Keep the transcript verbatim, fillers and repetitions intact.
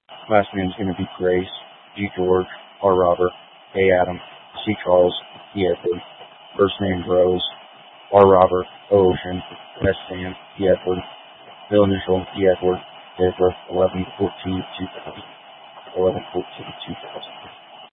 Last name is going to be Grace, G. George, R. Robert, A. Adam, C. Charles, E. Edward. First name Rose, R. Robert, O. Ocean, S. Sam, E. Edward. Middle initial, E. Edward. Date of birth eleven fourteen two thousand. eleven fourteen two thousand.